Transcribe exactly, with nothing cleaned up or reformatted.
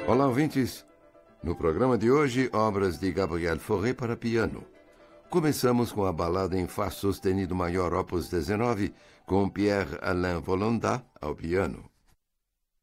Olá, ouvintes. No programa de hoje, obras de Gabriel Fauré para piano. Começamos com a balada em Fá sustenido maior opus dezenove, com Pierre-Alain Volandat ao piano.